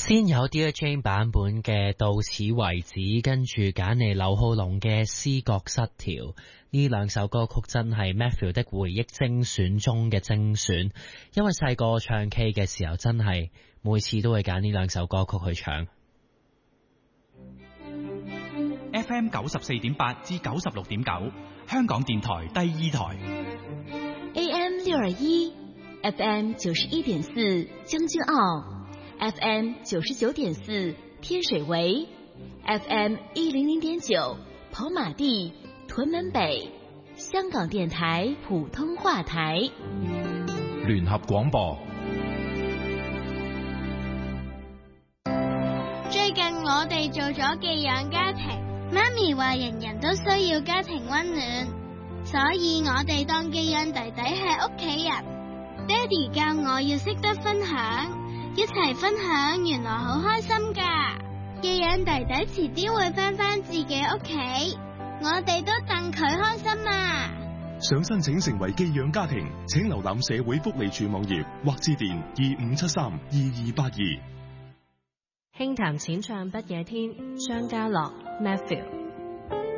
先有 Dear Jane 版本嘅到此為止，跟住揀嚟劉浩龍嘅思覺失調。呢兩首歌曲真係 Matthew 的回憶精選中嘅精選，因為細個唱 K 嘅時候真係每次都會揀呢兩首歌曲去唱。 FM 94.8至96.9，香港電台第二台。 AM 621 FM 91.4將軍澳。FM 99.4天水圍 ，FM 100.9跑馬地屯門北，香港電台普通話台， 聯合廣播。 最近我哋做咗寄養家庭，媽咪話人人都需要家庭溫暖，所以我哋當寄養弟弟係屋企人。爹哋教我要識得分享。一齊分享，原來好開心噶！寄養弟弟遲啲會返自己屋企，我哋都戥佢開心啊！ 想申請成為寄養家庭，請瀏覽社會福利署網頁或致電25732282。 輕談淺唱不夜天，張家樂 Matthew。